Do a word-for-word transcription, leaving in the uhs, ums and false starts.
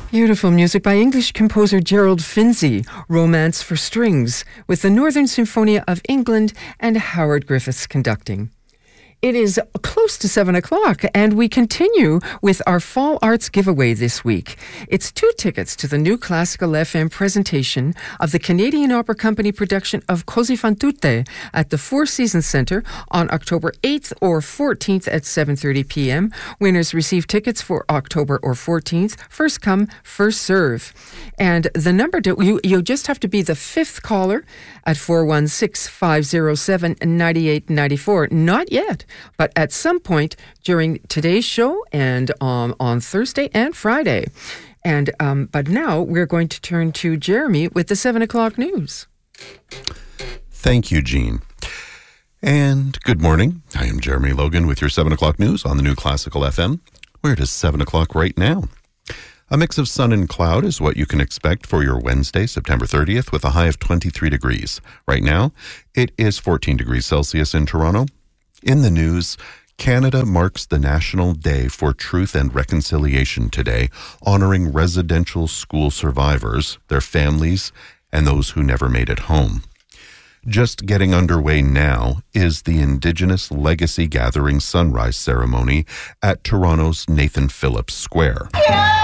Beautiful music by English composer Gerald Finzi, Romance for Strings, with the Northern Symphonia of England and Howard Griffiths conducting. It is close to seven o'clock, and we continue with our Fall Arts giveaway this week. It's two tickets to the new Classical F M presentation of the Canadian Opera Company production of Così fan tutte at the Four Seasons Centre on October eighth or fourteenth at seven thirty p.m. Winners receive tickets for October or fourteenth. First come, first serve. And the number, to, you, you just have to be the fifth caller at four one six, five zero seven, nine eight nine four. Not yet. But at some point during today's show and um, on Thursday and Friday. And um, but now we're going to turn to Jeremy with the seven o'clock news. Thank you, Jean. And good morning. I am Jeremy Logan with your seven o'clock news on the new Classical F M. Where it is seven o'clock right now. A mix of sun and cloud is what you can expect for your Wednesday, September thirtieth, with a high of twenty-three degrees. Right now, it is fourteen degrees Celsius in Toronto. In the news, Canada marks the National Day for Truth and Reconciliation today, honoring residential school survivors, their families, and those who never made it home. Just getting underway now is the Indigenous Legacy Gathering Sunrise Ceremony at Toronto's Nathan Phillips Square. Yeah!